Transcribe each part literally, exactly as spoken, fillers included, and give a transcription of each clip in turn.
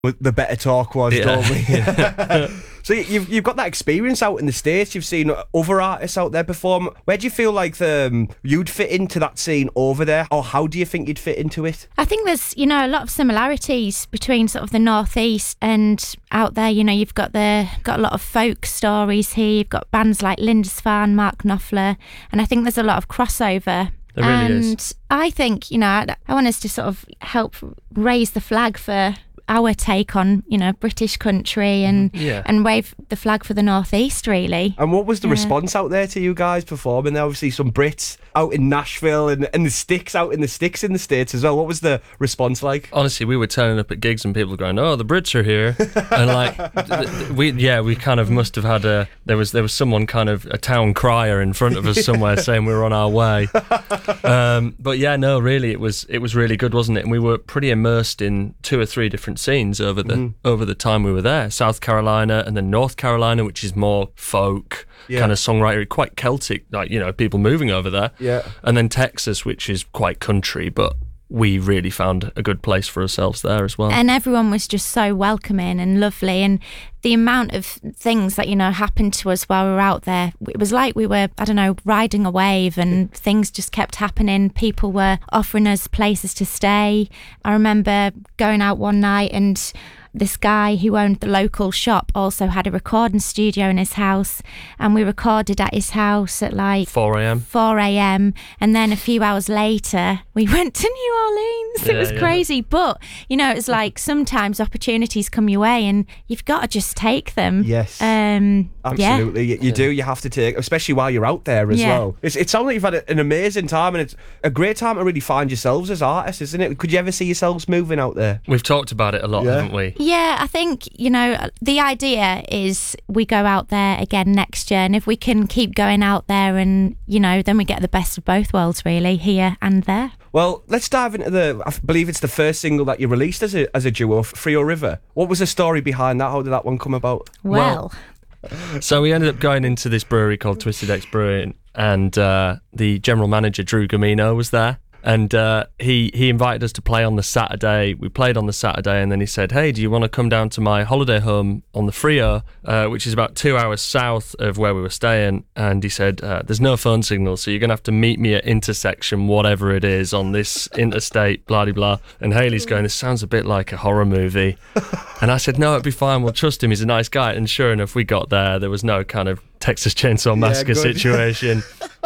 the better talk was, Yeah. don't we? So you've you've got that experience out in the States. You've seen other artists out there perform. Where do you feel like the, um, you'd fit into that scene over there, or how do you think you'd fit into it? I think there's, you know, a lot of similarities between sort of the northeast and out there. You know, you've got the got a lot of folk stories here. You've got bands like Lindisfarne, Mark Knopfler, and I think there's a lot of crossover. There really and is. I think, you know, I, I want us to sort of help raise the flag for our take on, you know, British country and Yeah. and wave the flag for the northeast, really. And what was the Yeah. response out there to you guys performing there? Obviously some Brits out in Nashville and, and the Sticks out in the Sticks in the States as well. What was the response like? Honestly, we were turning up at gigs and people were going, "Oh, the Brits are here," and like, th- th- we yeah, we kind of must have had a there was there was someone kind of a town crier in front of us somewhere saying we were on our way. Um, but yeah, no, really, it was it was really good, wasn't it? And we were pretty immersed in two or three different scenes over the mm. over the time we were there. South Carolina and then North Carolina, which is more folk yeah. kind of songwriter, quite Celtic, like, you know, people moving over there. Yeah. And then Texas, which is quite country, but we really found a good place for ourselves there as well. And everyone was just so welcoming and lovely, and the amount of things that, you know, happened to us while we were out there, it was like we were, I don't know, riding a wave, and things just kept happening. People were offering us places to stay. I remember going out one night and this guy who owned the local shop also had a recording studio in his house, and we recorded at his house at like four a.m. four a.m. and then a few hours later we went to New Orleans. Yeah, it was yeah. crazy, but you know, it's like sometimes opportunities come your way and you've got to just take them. Yes. Um, Absolutely, yeah. you, you do. You have to take, especially while you're out there as Yeah. well. It's, it sounds like you've had a- an amazing time, and it's a great time to really find yourselves as artists, isn't it? Could you ever see yourselves moving out there? We've talked about it a lot, Yeah. haven't we? Yeah, I think, you know, the idea is we go out there again next year, and if we can keep going out there and, you know, then we get the best of both worlds, really, here and there. Well, let's dive into the, I believe it's the first single that you released as a as a duo, Frio River. What was the story behind that? How did that one come about? Well, So we ended up going into this brewery called Twisted X Brewing, and uh, the general manager, Drew Gamino, was there. And uh, he, he invited us to play on the Saturday. We played on the Saturday, and then he said, "Hey, do you want to come down to my holiday home on the Frio, uh, which is about two hours south of where we were staying?" And he said, uh, "There's no phone signal, so you're going to have to meet me at intersection, whatever it is, on this interstate, blah, blah, blah." And Hayley's going, "This sounds a bit like a horror movie." And I said, "No, it'd be fine. We'll trust him. He's a nice guy." And sure enough, we got there. There was no kind of Texas Chainsaw Massacre good. situation.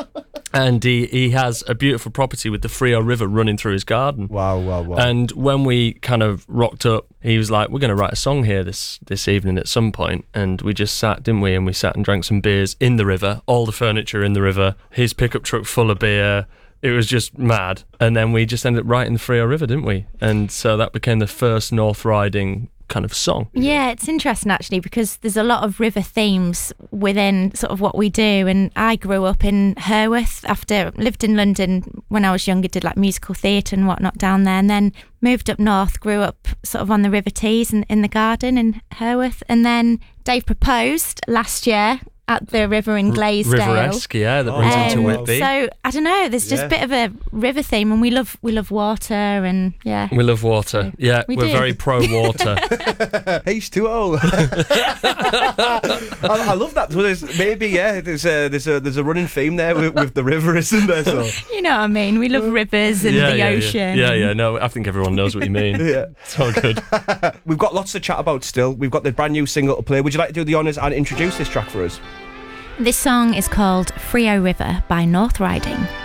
And he, he has a beautiful property with the Frio River running through his garden. Wow, wow, wow. And when we kind of rocked up, he was like, "We're going to write a song here this, this evening at some point." And we just sat, didn't we? And we sat and drank some beers in the river, all the furniture in the river, his pickup truck full of beer. It was just mad. And then we just ended up writing the Frio River, didn't we? And so that became the first North Riding kind of song. yeah, it's interesting actually, because there's a lot of river themes within sort of what we do. And I grew up in Herworth, after lived in London when I was younger, did like musical theatre and whatnot down there, and then moved up north, grew up sort of on the River Tees and in the garden in Herworth. And then Dave proposed last year at the river in Glaisdale. River-esque, yeah, that brings Oh, him to wow. Whitby. So I don't know, there's just Yeah. a bit of a river theme, and we love we love water, and yeah. We love water. Yeah, We we're do. very pro-water. H two O. I, I love that. So there's maybe yeah, there's a there's a there's a running theme there with, with the river, isn't there? So You know what I mean? We love rivers and yeah, the yeah, ocean. Yeah. yeah, yeah. No, I think everyone knows what you mean. yeah, It's all good. we've got lots to chat about still. We've got the brand new single to play. Would you like to do the honours and introduce this track for us? This song is called Frio River by North Riding.